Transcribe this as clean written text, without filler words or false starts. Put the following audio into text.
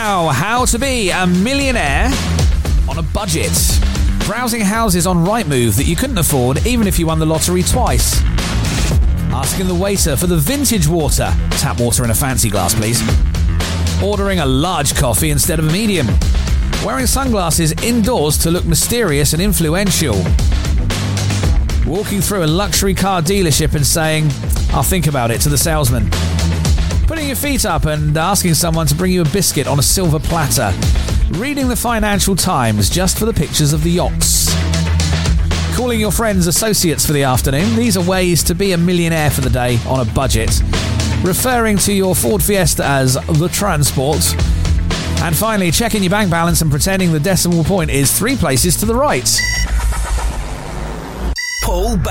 Now, how to be a millionaire on a budget. Browsing houses on Rightmove that you couldn't afford even if you won the lottery twice. Asking the waiter for the vintage water. Tap water in a fancy glass, please. Ordering a large coffee instead of a medium. Wearing sunglasses indoors to look mysterious and influential. Walking through a luxury car dealership and saying, "I'll think about it," to the salesman. Putting your feet up and asking someone to bring you a biscuit on a silver platter. Reading the Financial Times just for the pictures of the yachts. Calling your friends associates for the afternoon. These are ways to be a millionaire for the day on a budget. Referring to your Ford Fiesta as the transport. And finally, checking your bank balance and pretending the decimal point is 3 places to the right. Paul